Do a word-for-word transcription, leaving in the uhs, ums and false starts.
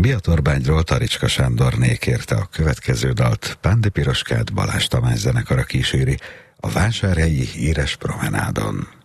Biatorbányról Taricska Sándorné kérte a következő dalt, Pándi Piroskát Balázs Tamás zenekara kíséri a Vásárhelyi Híres Promenádon.